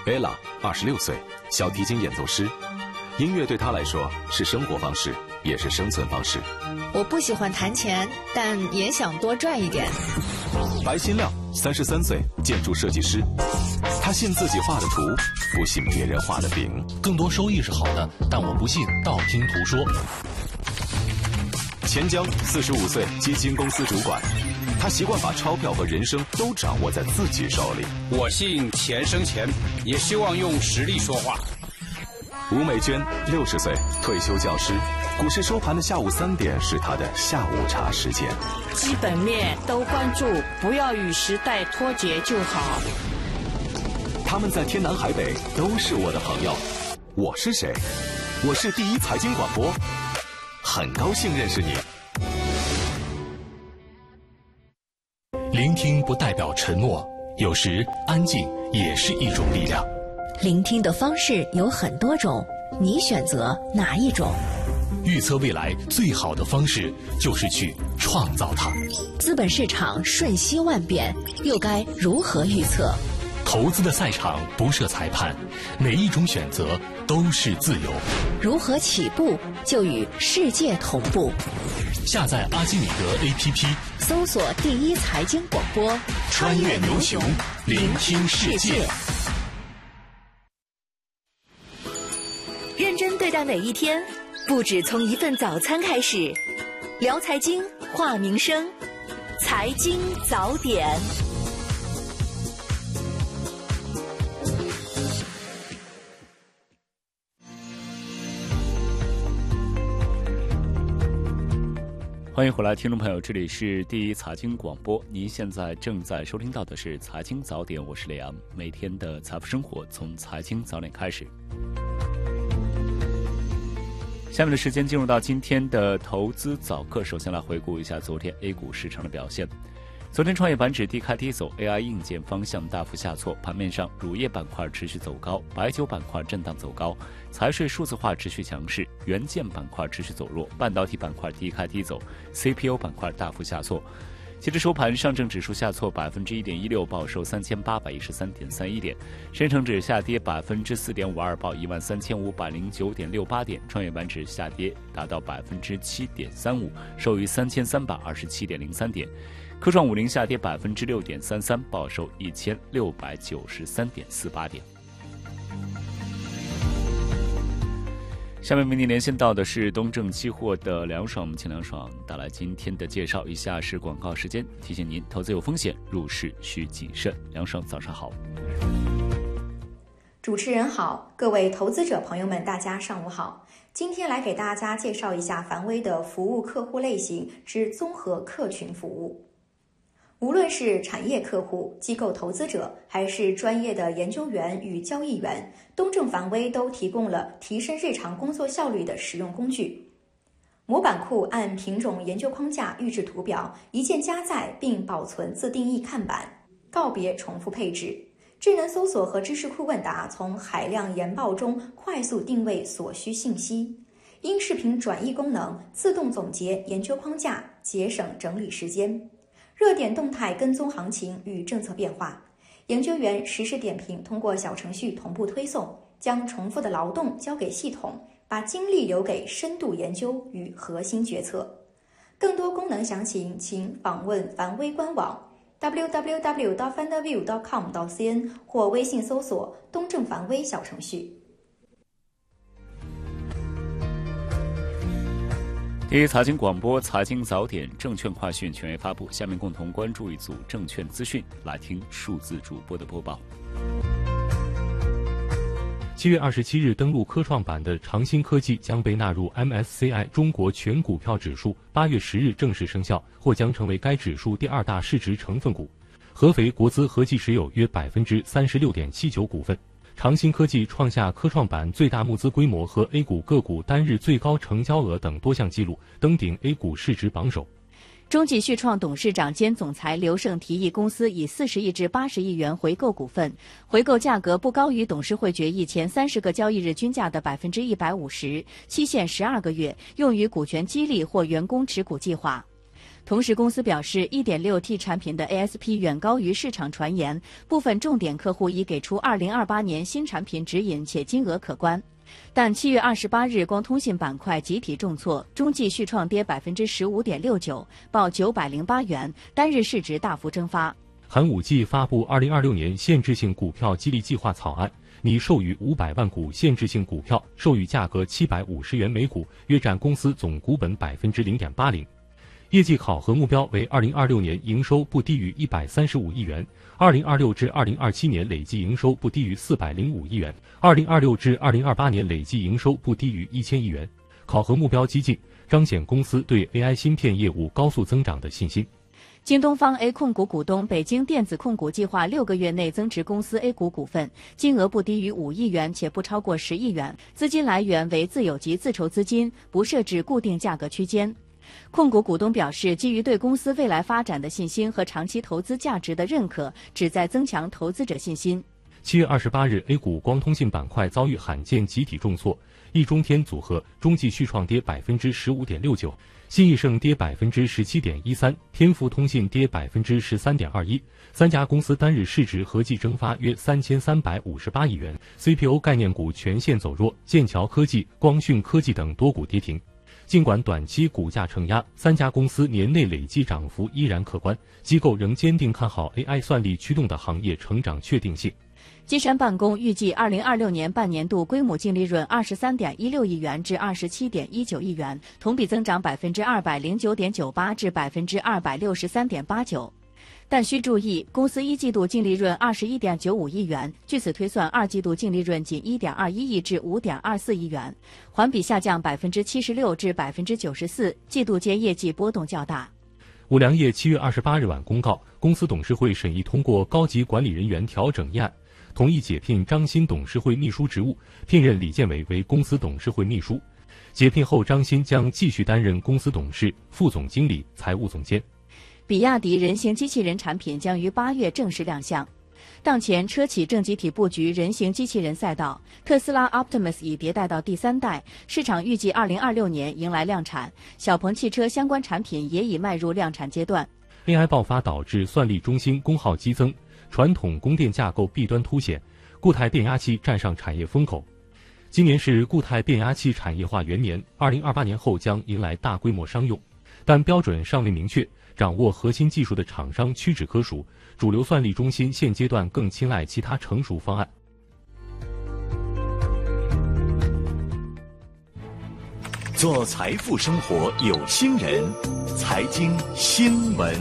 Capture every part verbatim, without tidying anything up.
贝拉二十六岁，小提琴演奏师。音乐对他来说是生活方式，也是生存方式。 我不喜欢弹钱，但也想多赚一点。 白新亮三十三岁，建筑设计师。他信自己画的图，不信别人画的饼。 更多收益是好的，但我不信道听途说。 钱江四十五岁，基金公司主管。他习惯把钞票和人生都掌握在自己手里。 我信钱生钱，也希望用实力说话。 吴美娟六十岁，退休教师。股市收盘的下午三点是他的下午茶时间。 基本面都关注，不要与时代脱节就好。 他们在天南海北都是我的朋友。我是谁？我是第一财经广播，很高兴认识你。 聆听不代表承诺，有时安静也是一种力量。 聆听的方式有很多种，你选择哪一种？ 预测未来最好的方式就是去创造它。 资本市场瞬息万变，又该如何预测？ 投资的赛场不设裁判，每一种选择都是自由。 如何起步就与世界同步？ 下载阿基米德 A P P， 搜索第一财经广播， 穿越牛熊，聆听世界。 认真对待每一天，不止从一份早餐开始。聊财经，话民生，财经早点。 欢迎回来，听众朋友，这里是第一财经广播，您现在正在收听到的是财经早点，我是雷阳。每天的财富生活从财经早点开始。下面的时间进入到今天的投资早课，首先来回顾一下昨天 A 股市场的表现。昨天创业板指低开低走， A I 硬件方向大幅下挫，盘面上乳业板块持续走高，白酒板块震荡走高，财税数字化持续强势，元件板块持续走弱，半导体板块低开低走， C P U 板块大幅下挫。截至收盘，上证指数下挫百分之一点一六，报收三千八百一十三点三一点；深成指下跌百分之四点五二，报一万三千五百零九点六八点；创业板指下跌达到百分之七点三五，收于三千三百二十七点零三点；科创五零下跌百分之六点三三，报收一千六百九十三点四八点。下面为您连线到的是东证期货的梁爽，我们请梁爽带来今天的介绍。以下是广告时间，提醒您投资有风险，入市需谨慎。梁爽，早上好。 主持人好，各位投资者朋友们，大家上午好。今天来给大家介绍一下凡威的服务客户类型之综合客群服务。无论是产业客户、机构投资者，还是专业的研究员与交易员，东证凡威都提供了提升日常工作效率的实用工具。模板库按品种研究框架预制图表，一键加载并保存自定义看板，告别重复配置。智能搜索和知识库问答从海量研报中快速定位所需信息。音视频转译功能自动总结研究框架，节省整理时间。热点动态跟踪行情与政策变化，研究员实时点评通过小程序同步推送，将重复的劳动交给系统，把精力留给深度研究与核心决策。更多功能详情请访问凡威官网 double u double u double u 点 fanderview 点 com 点 c n 或微信搜索东证凡威小程序。 第一财经广播财经早点证券快讯全员发布，下面共同关注一组证券资讯，来听数字主播的播报。 七月二十七日登陆科创板的长兴科技将被纳入 M S C I 中国全股票指数，八月十日正式生效，或将成为该指数第二大市值成分股。合肥国资合计持有约百分之三十六点七九股份。长兴科技创下科创板最大募资规模和 A 股个股单日最高成交额等多项纪录，登顶 A 股市值榜首。 中纪续创董事长兼总裁刘盛提议公司以四十亿至八十亿元回购股份，回购价格不高于董事会决议前三十个交易日均价的百分之一百五十，期限十二个月，用于股权激励或员工持股计划。 同时，公司表示 一点六 T 产品的 A S P 远高于市场传言，部分重点客户已给出二零二八年新产品指引，且金额可观。但七月二十八日，光通信板块集体重挫，中继续创跌百分之十五点六九，报九百零八元，单日市值大幅蒸发。 寒武纪发布二零二六年限制性股票激励计划草案，拟授予五百万股限制性股票，授予价格七百五十元每股，约占公司总股本百分之零点八零。业绩考核目标为二零二六年营收不低于一百三十五亿元，二零二六至二零二七年累计营收不低于四百零五亿元，二零二六至二零二八年累计营收不低于一千亿元。考核目标激进，彰显公司对 A I 芯片业务高速增长的信心。 京东方 A 控股股东北京电子控股计划六个月内增持公司 A 股股份，金额不低于五亿元，且不超过十亿元，资金来源为自有及自筹资金，不设置固定价格区间。控股股东表示，基于对公司未来发展的信心和长期投资价值的认可，旨在增强投资者信心。 七月二十八日 ，A 股光通信板块遭遇罕见集体重挫，易中天组合中继续创跌百分之十五点六九，新易盛跌百分之十七点一三，天福通信跌百分之十三点二一。三家公司单日市值合计蒸发约三千三百五十八亿元。C P O 概念股全线走弱，剑桥科技、光讯科技等多股跌停。尽管短期股价承压，三家公司年内累计涨幅依然可观，机构仍坚定看好 A I 算力驱动的行业成长确定性。 金山办公预计二零二六年半年度规模净利润二十三点一六亿元至二十七点一九亿元，同比增长百分之二百零九点九八至百分之二百六十三点八九。但需注意，公司一季度净利润二十一点九五亿元，据此推算，二季度净利润仅一点二一亿至五点二四亿元，环比下降百分之七十六至百分之九十四，季度间业绩波动较大。 五粮液七月二十八日晚公告，公司董事会审议通过高级管理人员调整议案，同意解聘张欣董事会秘书职务，聘任李建伟为公司董事会秘书。解聘后，张欣将继续担任公司董事、副总经理、财务总监。 比亚迪人形机器人产品将于八月正式亮相。当前车企正集体布局人形机器人赛道，特斯拉 Optimus 已迭代到第三代，市场预计二零二六年迎来量产。小鹏汽车相关产品也已迈入量产阶段。 A I 爆发导致算力中心功耗激增，传统供电架构弊端凸显，固态变压器站上产业风口。今年是固态变压器产业化元年，二零二八年后将迎来大规模商用，但标准尚未明确。掌握核心技术的厂商屈指可数，主流算力中心现阶段更青睐其他成熟方案。 做财富生活有心人，财经新闻。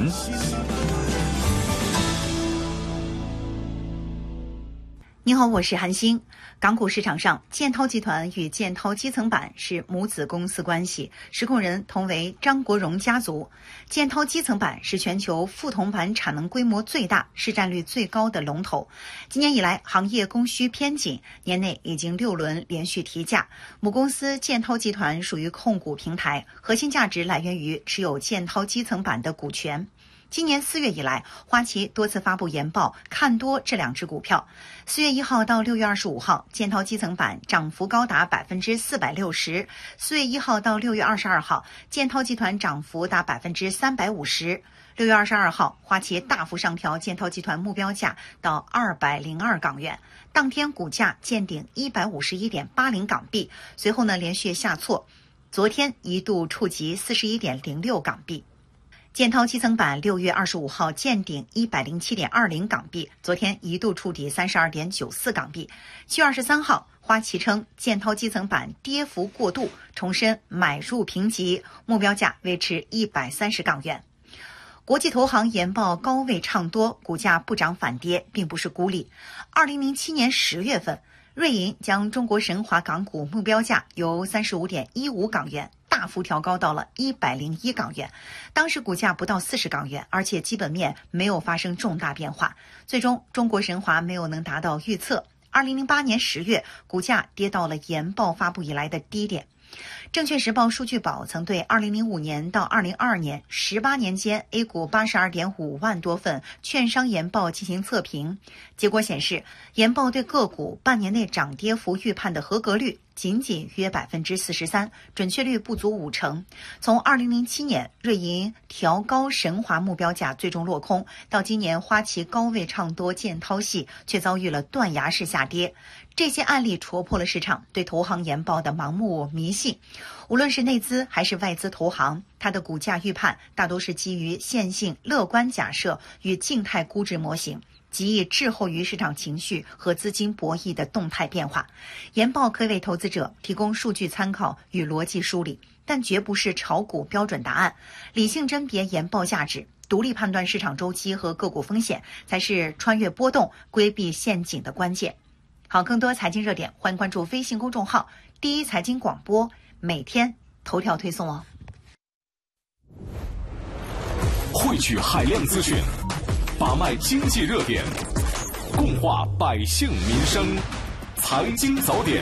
你好，我是韩星。港股市场上，建滔集团与建滔基层板是母子公司关系，实控人同为张国荣家族。建滔基层板是全球覆铜板产能规模最大、市占率最高的龙头。今年以来，行业供需偏紧，年内已经六轮连续提价。母公司建滔集团属于控股平台，核心价值来源于持有建滔基层板的股权。今年四月以来，花旗多次发布研报，看多这两只股票。四月一号到六月二十五号，建滔基层板涨幅高达百分之四百六十；四月一号到六月二十二号，建滔集团涨幅达百分之三百五十。六月二十二号，花旗大幅上调建滔集团目标价到二百零二港元，当天股价见顶一百五十一点八零港币，随后呢连续下挫，昨天一度触及四十一点零六港币。建滔基层板六月二十五号见顶一百零七点二零港币，昨天一度触底三十二点九四港币。七月二十三号，花旗称建滔基层板跌幅过度，重申买入评级，目标价维持一百三十港元。国际投行研报高位唱多，股价不涨反跌，并不是孤立。二零零七年十月份，瑞银将中国神华港股目标价由三十五点一五港元大幅调高到了一百零一港元，当时股价不到四十港元，而且基本面没有发生重大变化。最终，中国神华没有能达到预测。二零零八年十月，股价跌到了研报发布以来的低点。证券时报数据宝曾对二零零五年到二零二二年十八年间 A 股八十二点五万多份券商研报进行测评，结果显示，研报对个股半年内涨跌幅预判的合格率仅仅约百分之四十三，准确率不足五成。从二零零七年瑞银调高神华目标价最终落空，到今年花旗高位唱多建涛系，却遭遇了断崖式下跌。这些案例戳破了市场对投行研报的盲目迷信。无论是内资还是外资投行，它的股价预判大多是基于线性乐观假设与静态估值模型，极易滞后于市场情绪和资金博弈的动态变化。研报可以为投资者提供数据参考与逻辑梳理，但绝不是炒股标准答案。理性甄别研报价值，独立判断市场周期和个股风险，才是穿越波动、规避陷阱的关键。好，更多财经热点，欢迎关注微信公众号“第一财经广播”，每天头条推送哦。 汇聚海量资讯，把脉经济热点，共话百姓民生，财经早点。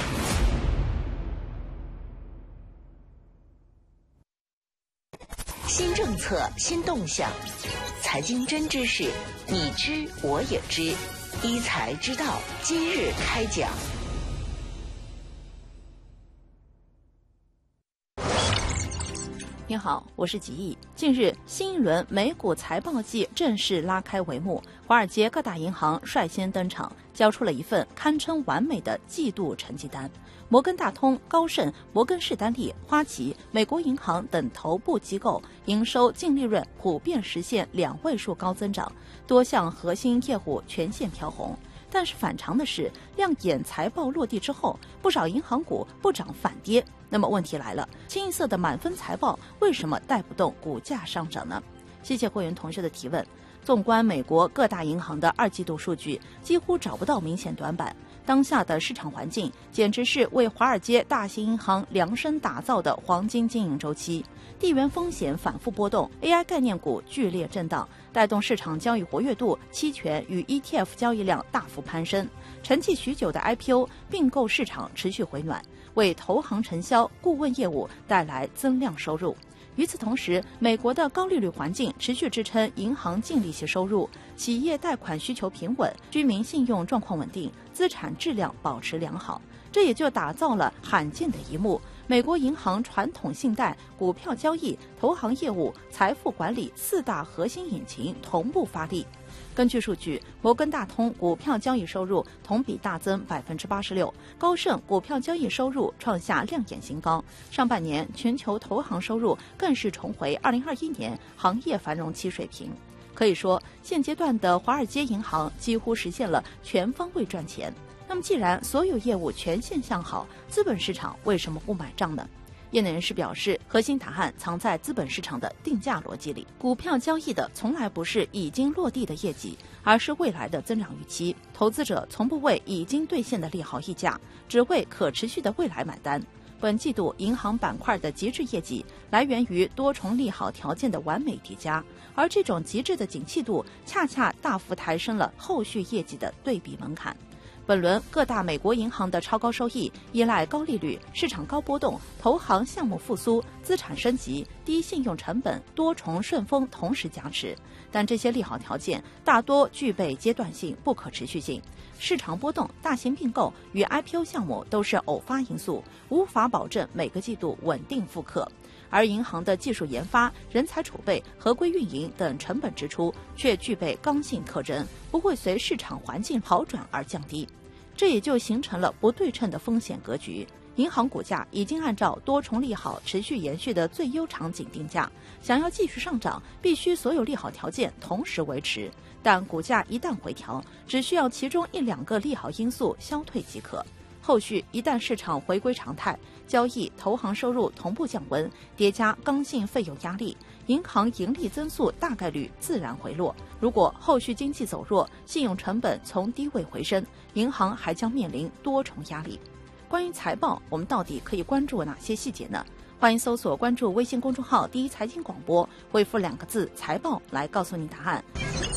新政策，新动向，财经真知识，你知我也知。一财知道，今日开讲。 您好，我是吉毅。近日，新一轮美股财报季正式拉开帷幕，华尔街各大银行率先登场，交出了一份堪称完美的季度成绩单。摩根大通、高盛、摩根士丹利、花旗、美国银行等头部机构营收、净利润普遍实现两位数高增长，多项核心业务全线飘红。但是反常的是，亮眼财报落地之后，不少银行股不涨反跌。那么问题来了，清一色的满分财报为什么带不动股价上涨呢？谢谢会员同学的提问。纵观美国各大银行的二季度数据，几乎找不到明显短板。当下的市场环境简直是为华尔街大型银行量身打造的黄金经营周期。地缘风险反复波动， A I 概念股剧烈震荡，带动市场交易活跃度、期权与 E T F 交易量大幅攀升。沉寂许久的 I P O 并购市场持续回暖，为投行承销、顾问业务带来增量收入。与此同时，美国的高利率环境持续支撑银行净利息收入，企业贷款需求平稳，居民信用状况稳定，资产质量保持良好。这也就打造了罕见的一幕：美国银行传统信贷、股票交易、投行业务、财富管理四大核心引擎同步发力。根据数据，摩根大通股票交易收入同比大增百分之八十六，高盛股票交易收入创下亮眼新高。上半年全球投行收入更是重回二零二一年行业繁荣期水平。可以说，现阶段的华尔街银行几乎实现了全方位赚钱。那么，既然所有业务全线向好，资本市场为什么不买账呢？业内人士表示，核心答案藏在资本市场的定价逻辑里。股票交易的从来不是已经落地的业绩，而是未来的增长预期。投资者从不为已经兑现的利好溢价，只为可持续的未来买单。本季度银行板块的极致业绩来源于多重利好条件的完美叠加，而这种极致的景气度恰恰大幅抬升了后续业绩的对比门槛。本轮各大美国银行的超高收益依赖高利率、市场高波动、投行项目复苏、资产升级、低信用成本多重顺风同时加持，但这些利好条件大多具备阶段性、不可持续性。市场波动、大型并购与 I P O 项目都是偶发因素，无法保证每个季度稳定复刻。而银行的技术研发、人才储备、合规运营等成本支出却具备刚性特征，不会随市场环境好转而降低，这也就形成了不对称的风险格局。银行股价已经按照多重利好持续延续的最优场景定价，想要继续上涨，必须所有利好条件同时维持，但股价一旦回调，只需要其中一两个利好因素消退即可。后续一旦市场回归常态，交易、投行收入同步降温，叠加刚性费用压力，银行盈利增速大概率自然回落。如果后续经济走弱，信用成本从低位回升，银行还将面临多重压力。关于财报，我们到底可以关注哪些细节呢？欢迎搜索关注微信公众号第一财经广播，回复两个字财报来告诉你答案。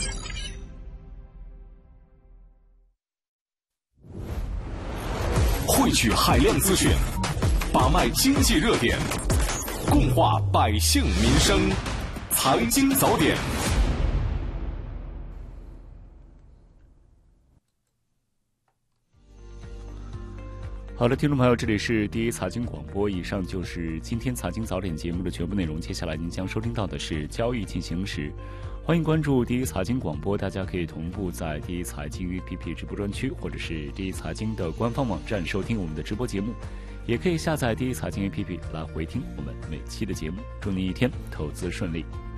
汇聚海量资讯，把脉经济热点，共话百姓民生，财经早点。 好的，听众朋友，这里是第一财经广播，以上就是今天财经早点节目的全部内容。接下来您将收听到的是交易进行时，欢迎关注第一财经广播，大家可以同步在第一财经 A P P 直播专区，或者是第一财经的官方网站收听我们的直播节目，也可以下载第一财经 A P P 来回听我们每期的节目。祝您一天投资顺利。